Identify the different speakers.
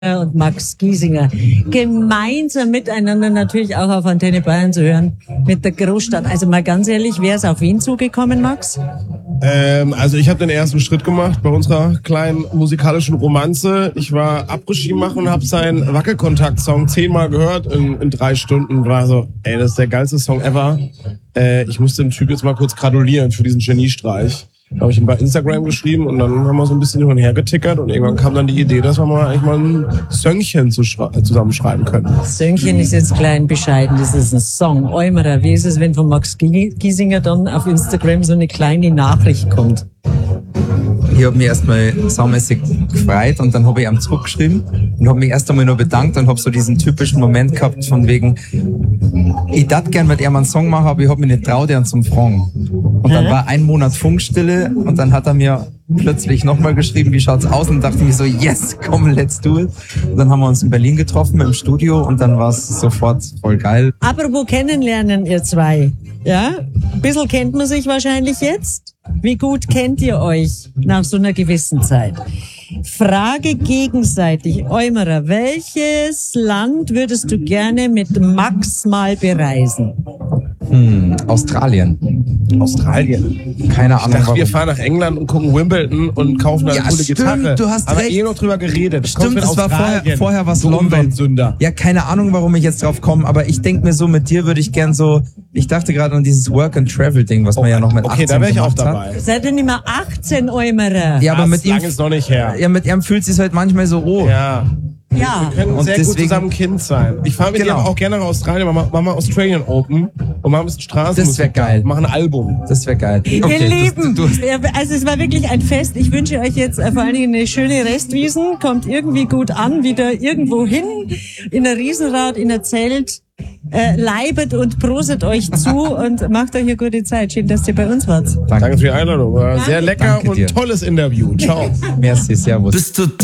Speaker 1: und Max Giesinger gemeinsam miteinander natürlich auch auf Antenne Bayern zu hören mit der Großstadt. Also mal ganz ehrlich, wer ist auf wen zugekommen, Max?
Speaker 2: Also ich habe den ersten Schritt gemacht bei unserer kleinen musikalischen Romanze. Ich war Après-Ski machen und habe seinen Wackelkontakt-Song 10-mal gehört in 3 Stunden. War so, ey, das ist der geilste Song ever. Ich muss dem Typ jetzt mal kurz gratulieren für diesen Geniestreich. Da habe ich ihm bei Instagram geschrieben und dann haben wir so ein bisschen hin und her getickert und irgendwann kam dann die Idee, dass wir mal eigentlich mal ein Söngchen zusammenschreiben können.
Speaker 1: Söngchen ist jetzt klein bescheiden, das ist ein Song. Eumerer, wie ist es, wenn von Max Giesinger dann auf Instagram so eine kleine Nachricht kommt?
Speaker 3: Ich habe mich erstmal saumäßig gefreut und dann habe ich ihm zurückgeschrieben und habe mich erst einmal nur bedankt und habe so diesen typischen Moment gehabt von wegen, ich darf gern mit ihm einen Song machen, aber ich habe mich nicht traut, ihn zum fragen. Und dann war 1 Monat Funkstille und dann hat er mir plötzlich nochmal geschrieben, wie schaut's aus? Und dachte ich so, yes, komm, let's do it. Und dann haben wir uns in Berlin getroffen im Studio und dann war es sofort voll geil.
Speaker 1: Apropos kennenlernen, ihr zwei. Ja, ein bisschen kennt man sich wahrscheinlich jetzt. Wie gut kennt ihr euch nach so einer gewissen Zeit? Frage gegenseitig. Eumerer, welches Land würdest du gerne mit Max mal bereisen?
Speaker 3: Australien. Keine Ahnung.
Speaker 2: Ich dachte, wir fahren nach England und gucken Wimbledon und kaufen da eine coole Gitarre.
Speaker 3: Du hast
Speaker 2: aber
Speaker 3: recht.
Speaker 2: noch drüber geredet.
Speaker 3: Stimmt, es war vorher was London.
Speaker 2: Umweltsünder.
Speaker 3: Ja, keine Ahnung, warum ich jetzt drauf komme, aber ich denke mir so, mit dir würde ich gern so, ich dachte gerade an dieses Work-and-Travel-Ding, was man ja noch mit 18
Speaker 2: Okay, da wäre ich auch
Speaker 3: gemacht hat.
Speaker 2: dabei.
Speaker 1: Seid ihr nicht mehr 18, Eumerer?
Speaker 3: Ja, aber mit ihm,
Speaker 2: Lang ist noch nicht her.
Speaker 3: ja, mit ihm fühlt es sich halt manchmal so, oh.
Speaker 2: Ja.
Speaker 1: Ja.
Speaker 2: Wir können
Speaker 3: Und
Speaker 2: sehr gut
Speaker 3: deswegen-
Speaker 2: zusammen Kind sein. Ich fahre mit
Speaker 3: Genau.
Speaker 2: dir aber auch gerne nach Australien. Machen wir Australian Open und machen ein bisschen Straßenmusik.
Speaker 3: Das wär geil.
Speaker 2: Machen ein Album.
Speaker 3: Das wäre geil.
Speaker 1: Ihr Lieben, also es war wirklich ein Fest. Ich wünsche euch jetzt vor allen Dingen eine schöne Restwiesen. Kommt irgendwie gut an, wieder irgendwo hin, in ein Riesenrad, in ein Zelt. Leibet und proset euch zu und macht euch eine gute Zeit. Schön, dass ihr bei uns wart.
Speaker 2: Danke für die Einladung. War sehr lecker
Speaker 3: Danke dir.
Speaker 2: und tolles Interview. Ciao.
Speaker 3: Merci, servus.